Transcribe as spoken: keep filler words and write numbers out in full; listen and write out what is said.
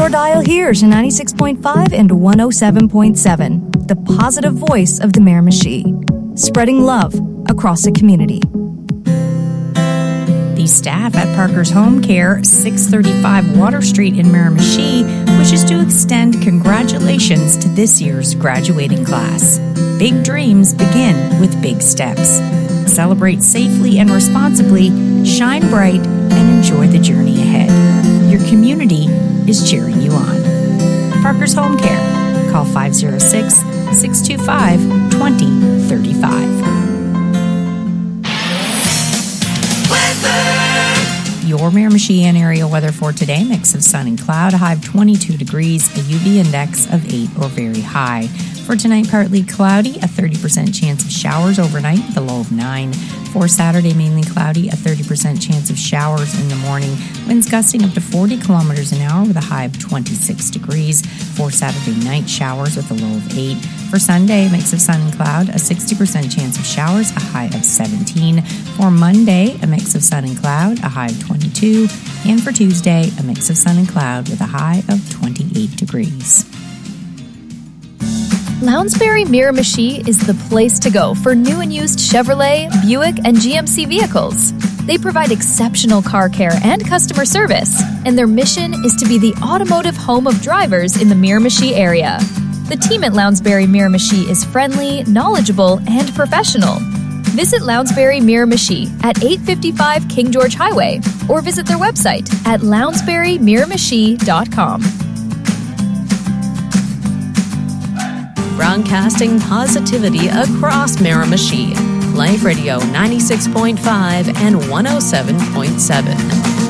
your dial here to ninety-six point five and one oh seven point seven, the positive voice of the Miramichi, spreading love across the community. The staff at Parker's Home Care, six thirty-five Water Street in Miramichi, wishes to extend congratulations to this year's graduating class. Big dreams begin with big steps. Celebrate safely and responsibly, shine bright, and enjoy the journey ahead. Your community is cheering you on. Parker's Home Care. Call five oh six, six two five, two oh three five. Your Miramichi and area weather for today, mix of sun and cloud, a high of twenty-two degrees, a U V index of eight or very high. For tonight, partly cloudy, a thirty percent chance of showers overnight with a low of nine. For Saturday, mainly cloudy, a thirty percent chance of showers in the morning. Winds gusting up to forty kilometers an hour with a high of twenty-six degrees. For Saturday night, showers with a low of eight. For Sunday, mix of sun and cloud, a sixty percent chance of showers, a high of seventeen. For Monday, a mix of sun and cloud, a high of twenty-two. And for Tuesday, a mix of sun and cloud with a high of twenty-eight degrees. Lounsbury Miramichi is the place to go for new and used Chevrolet, Buick, and G M C vehicles. They provide exceptional car care and customer service, and their mission is to be the automotive home of drivers in the Miramichi area. The team at Lounsbury Miramichi is friendly, knowledgeable, and professional. Visit Lounsbury Miramichi at eight fifty-five King George Highway or visit their website at lounsbury miramichi dot com. Broadcasting positivity across Miramichi. Life Radio ninety-six point five and one oh seven point seven.